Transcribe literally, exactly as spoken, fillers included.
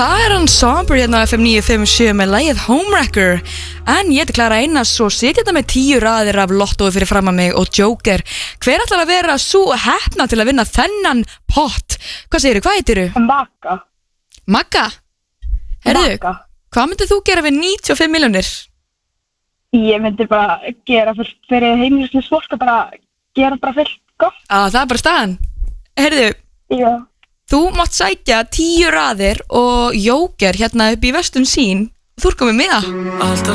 Það er hann Somber hérna á F M níu fimm sjö með lagið Homewrecker. En ég heiti Klara Einars og sitja þetta með tíu raðir af lottói fyrir fram að mig og Joker. Hver ætlar að vera svo heppna til að vinna þennan pott? Hvað segirðu, hvað heitirðu? Magga. Magga? Herðu, Magga. hvað myndir þú gera við níutíu og fimm milljónir? Ég myndi bara gera fullt fyrir heimilislega fólk og bara gera bara fullt gott. Á, það er bara staðan. Herðu, Já. þú mátt sækja tíu raðir og Joker hérna upp í verslun sín. Þú er komið með það.